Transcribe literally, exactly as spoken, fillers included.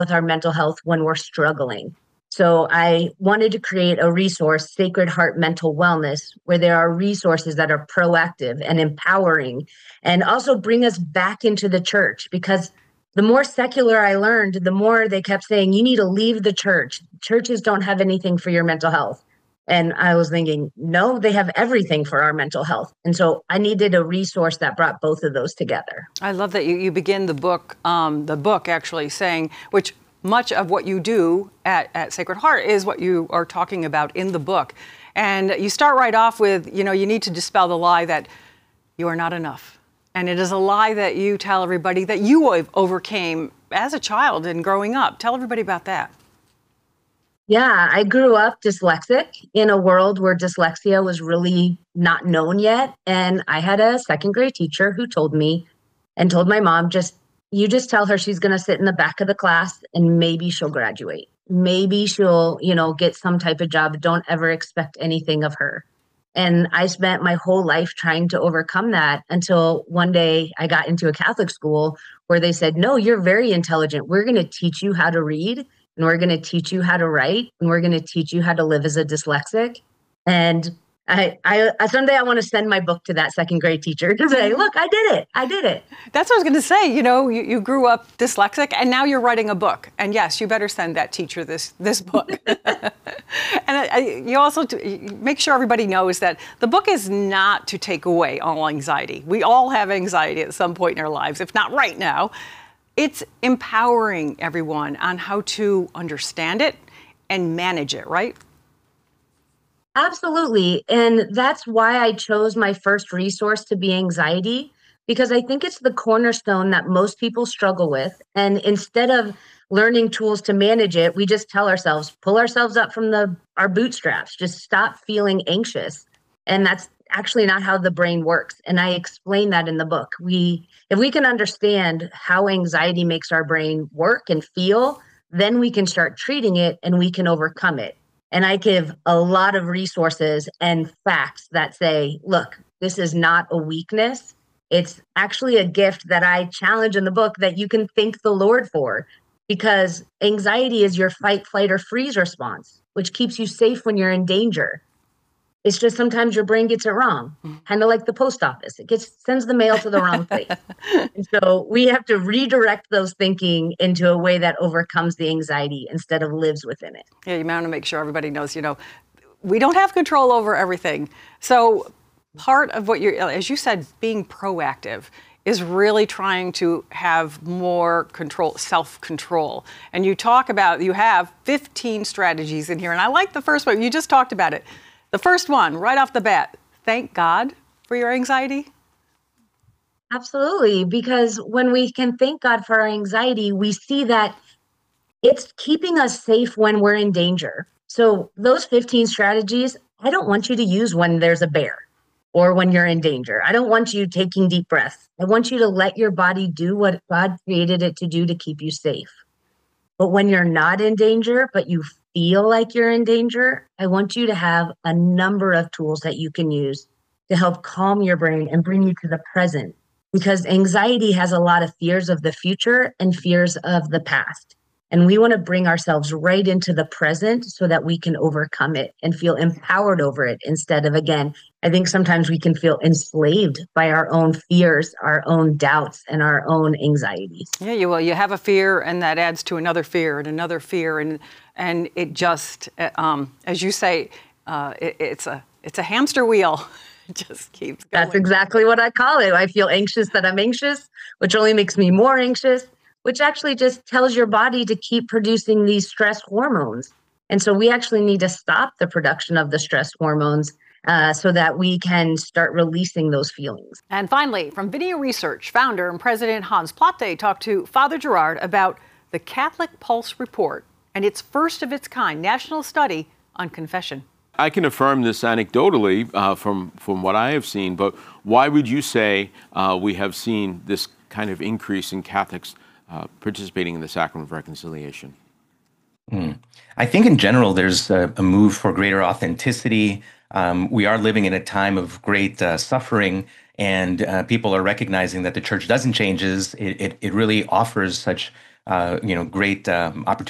with our mental health when we're struggling. So I wanted to create a resource, Sacred Heart Mental Wellness, where there are resources that are proactive and empowering and also bring us back into the church. Because the more secular I learned, the more they kept saying, you need to leave the church. Churches don't have anything for your mental health. And I was thinking, no, they have everything for our mental health. And so I needed a resource that brought both of those together. I love that you, you begin the book, um, the book actually saying, which much of what you do at, at Sacred Heart is what you are talking about in the book. And you start right off with, you know, you need to dispel the lie that you are not enough. And it is a lie that you tell everybody that you overcame as a child and growing up. Tell everybody about that. Yeah, I grew up dyslexic in a world where dyslexia was really not known yet. And I had a second grade teacher who told me and told my mom, just you just tell her she's going to sit in the back of the class and maybe she'll graduate. Maybe she'll, you know, get some type of job. Don't ever expect anything of her. And I spent my whole life trying to overcome that until one day I got into a Catholic school where they said, no, you're very intelligent. We're going to teach you how to read and we're going to teach you how to write and we're going to teach you how to live as a dyslexic. And I, I, someday I want to send my book to that second grade teacher to say, look, I did it. I did it. That's what I was going to say. You know, you, you grew up dyslexic and now you're writing a book. And yes, you better send that teacher this, this book. And I, I, you also to, make sure everybody knows that the book is not to take away all anxiety. We all have anxiety at some point in our lives, if not right now. It's empowering everyone on how to understand it and manage it, right? Absolutely. And that's why I chose my first resource to be anxiety, because I think it's the cornerstone that most people struggle with. And instead of learning tools to manage it, we just tell ourselves, pull ourselves up from the our bootstraps, just stop feeling anxious. And that's actually not how the brain works. And I explain that in the book. We, if we can understand how anxiety makes our brain work and feel, then we can start treating it and we can overcome it. And I give a lot of resources and facts that say, look, this is not a weakness. It's actually a gift that I challenge in the book that you can thank the Lord for, because anxiety is your fight, flight, or freeze response, which keeps you safe when you're in danger. It's just sometimes your brain gets it wrong, kind of like the post office. It gets sends the mail to the wrong place. And so we have to redirect those thinking into a way that overcomes the anxiety instead of lives within it. Yeah, you want to make sure everybody knows, you know, we don't have control over everything. So part of what you're, as you said, being proactive is really trying to have more control, self-control. And you talk about, you have fifteen strategies in here. And I like the first one. You just talked about it. The first one, right off the bat, thank God for your anxiety. Absolutely. Because when we can thank God for our anxiety, we see that it's keeping us safe when we're in danger. So those fifteen strategies, I don't want you to use when there's a bear or when you're in danger. I don't want you taking deep breaths. I want you to let your body do what God created it to do to keep you safe. But when you're not in danger, but you feel like you're in danger, I want you to have a number of tools that you can use to help calm your brain and bring you to the present. Because anxiety has a lot of fears of the future and fears of the past. And we want to bring ourselves right into the present so that we can overcome it and feel empowered over it instead of, again, I think sometimes we can feel enslaved by our own fears, our own doubts, and our own anxieties. Yeah, you well, you have a fear and that adds to another fear and another fear. And and it just, um, as you say, uh, it, it's a it's a hamster wheel. It just keeps going. That's exactly what I call it. I feel anxious that I'm anxious, which only makes me more anxious, which actually just tells your body to keep producing these stress hormones. And so we actually need to stop the production of the stress hormones uh, so that we can start releasing those feelings. And finally, from Video Research, founder and president Hans Plate talked to Father Gerard about the Catholic Pulse Report and its first of its kind national study on confession. I can affirm this anecdotally uh, from, from what I have seen, but why would you say uh, we have seen this kind of increase in Catholics uh, participating in the Sacrament of Reconciliation? Mm. I think in general, there's a, a move for greater authenticity. Um, we are living in a time of great uh, suffering, and uh, people are recognizing that the church doesn't change. It, it, it really offers such uh, you know, great um, opportunities